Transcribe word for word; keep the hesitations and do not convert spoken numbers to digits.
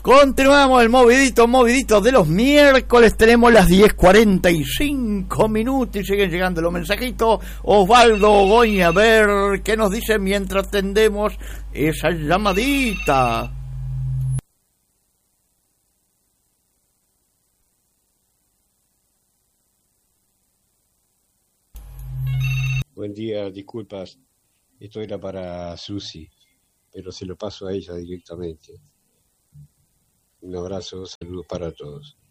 Continuamos el movidito, movidito de los miércoles. Tenemos las diez cuarenta y cinco minutos y siguen llegando los mensajitos. Osvaldo Goña, a ver qué nos dicen mientras atendemos esa llamadita. Buen día, disculpas, esto era para Susi, pero se lo paso a ella directamente. Un abrazo, saludos para todos.